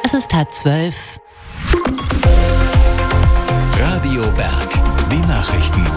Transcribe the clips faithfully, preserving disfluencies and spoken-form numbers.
Es ist halb zwölf. Radio Berg, die Nachrichten.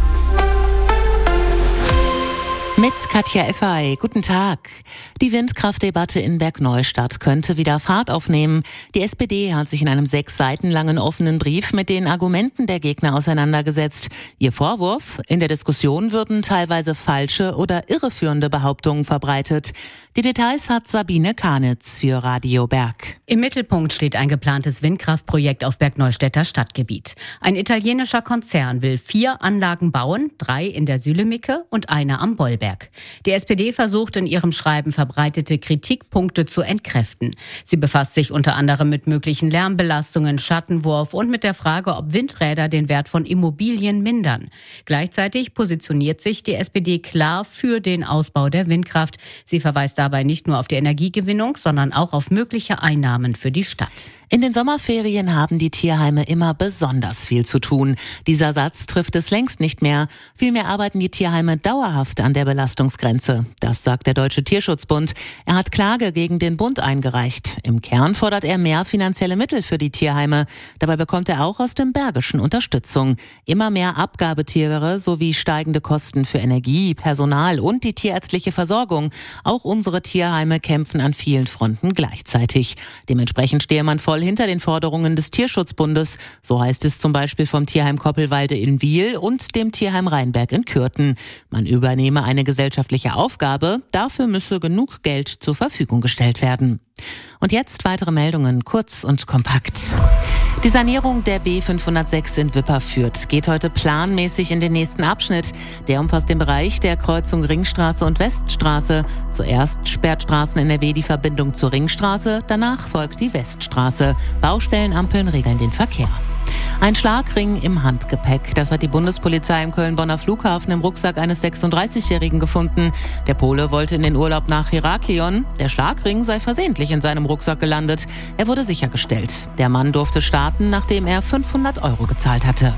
Mit Katja Effay. Guten Tag. Die Windkraftdebatte in Bergneustadt könnte wieder Fahrt aufnehmen. Die S P D hat sich in einem sechs Seiten langen offenen Brief mit den Argumenten der Gegner auseinandergesetzt. Ihr Vorwurf: In der Diskussion würden teilweise falsche oder irreführende Behauptungen verbreitet. Die Details hat Sabine Karnitz für Radio Berg. Im Mittelpunkt steht ein geplantes Windkraftprojekt auf Bergneustädter Stadtgebiet. Ein italienischer Konzern will vier Anlagen bauen, drei in der Sülemicke und eine am Bollberg. Die S P D versucht in ihrem Schreiben verbreitete Kritikpunkte zu entkräften. Sie befasst sich unter anderem mit möglichen Lärmbelastungen, Schattenwurf und mit der Frage, ob Windräder den Wert von Immobilien mindern. Gleichzeitig positioniert sich die S P D klar für den Ausbau der Windkraft. Sie verweist dabei nicht nur auf die Energiegewinnung, sondern auch auf mögliche Einnahmen für die Stadt. In den Sommerferien haben die Tierheime immer besonders viel zu tun. Dieser Satz trifft es längst nicht mehr. Vielmehr arbeiten die Tierheime dauerhaft an der Belastungsgrenze. Das sagt der Deutsche Tierschutzbund. Er hat Klage gegen den Bund eingereicht. Im Kern fordert er mehr finanzielle Mittel für die Tierheime. Dabei bekommt er auch aus dem Bergischen Unterstützung. Immer mehr Abgabetiere sowie steigende Kosten für Energie, Personal und die tierärztliche Versorgung. Auch unsere Tierheime kämpfen an vielen Fronten gleichzeitig. Dementsprechend stehe man voll hinter den Forderungen des Tierschutzbundes. So heißt es zum Beispiel vom Tierheim Koppelwalde in Wiel und dem Tierheim Rheinberg in Kürten. Man übernehme eine gesellschaftliche Aufgabe, dafür müsse genug Geld zur Verfügung gestellt werden. Und jetzt weitere Meldungen, kurz und kompakt. Die Sanierung der B fünfhundertsechs in Wipperfürth geht heute planmäßig in den nächsten Abschnitt. Der umfasst den Bereich der Kreuzung Ringstraße und Weststraße. Zuerst sperrt Straßen N R W die Verbindung zur Ringstraße, danach folgt die Weststraße. Baustellenampeln regeln den Verkehr. Ein Schlagring im Handgepäck. Das hat die Bundespolizei im Köln-Bonner Flughafen im Rucksack eines sechsunddreißigjährigen gefunden. Der Pole wollte in den Urlaub nach Heraklion. Der Schlagring sei versehentlich in seinem Rucksack gelandet. Er wurde sichergestellt. Der Mann durfte starten, nachdem er fünfhundert Euro gezahlt hatte.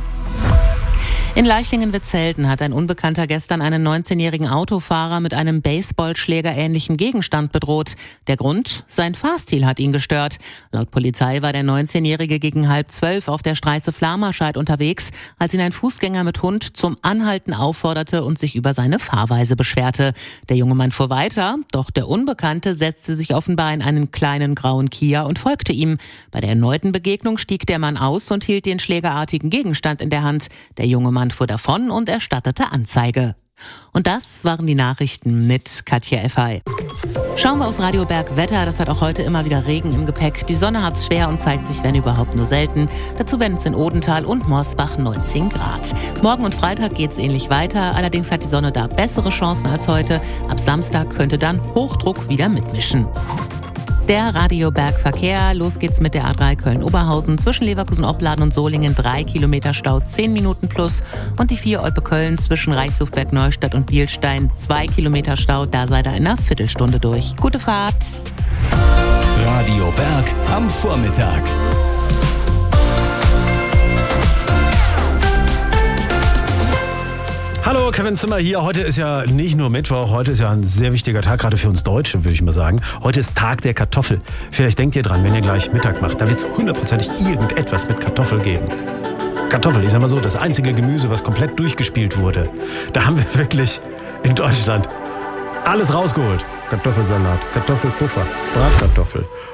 In Leichlingen-Witzelden hat ein Unbekannter gestern einen neunzehnjährigen Autofahrer mit einem Baseballschläger-ähnlichen Gegenstand bedroht. Der Grund? Sein Fahrstil hat ihn gestört. Laut Polizei war der neunzehnjährige gegen halb zwölf auf der Straße Flamerscheid unterwegs, als ihn ein Fußgänger mit Hund zum Anhalten aufforderte und sich über seine Fahrweise beschwerte. Der junge Mann fuhr weiter, doch der Unbekannte setzte sich offenbar in einen kleinen grauen Kia und folgte ihm. Bei der erneuten Begegnung stieg der Mann aus und hielt den schlägerartigen Gegenstand in der Hand. Der junge Mann fuhr davon und erstattete Anzeige. Und das waren die Nachrichten mit Katja Effay. Schauen wir aufs Radio Berg Wetter. Das hat auch heute immer wieder Regen im Gepäck. Die Sonne hat's schwer und zeigt sich, wenn überhaupt, nur selten. Dazu werden es in Odenthal und Morsbach neunzehn Grad. Morgen und Freitag geht's ähnlich weiter. Allerdings hat die Sonne da bessere Chancen als heute. Ab Samstag könnte dann Hochdruck wieder mitmischen. Der Radio Berg Verkehr. Los geht's mit der A drei Köln-Oberhausen. Zwischen Leverkusen-Opladen und Solingen drei Kilometer Stau, zehn Minuten plus. Und die vier Olpe-Köln zwischen Reichshofberg-Neustadt und Bielstein, zwei Kilometer Stau. Da seid ihr in einer Viertelstunde durch. Gute Fahrt. Radio Berg am Vormittag. Hallo, Kevin Zimmer hier. Heute ist ja nicht nur Mittwoch, heute ist ja ein sehr wichtiger Tag, gerade für uns Deutsche, würde ich mal sagen. Heute ist Tag der Kartoffel. Vielleicht denkt ihr dran, wenn ihr gleich Mittag macht, da wird es hundertprozentig irgendetwas mit Kartoffel geben. Kartoffel, ich sag mal so, das einzige Gemüse, was komplett durchgespielt wurde. Da haben wir wirklich in Deutschland alles rausgeholt. Kartoffelsalat, Kartoffelpuffer, Bratkartoffel